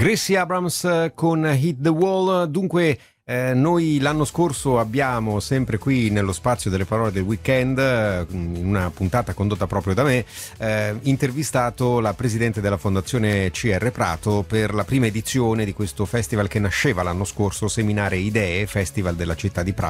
Gracie Abrams con Hit the Wall. Dunque noi l'anno scorso abbiamo, sempre qui nello spazio delle parole del weekend, in una puntata condotta proprio da me, intervistato la presidente della fondazione CR Prato per la prima edizione di questo festival che nasceva l'anno scorso, Seminare Idee, Festival della città di Prato,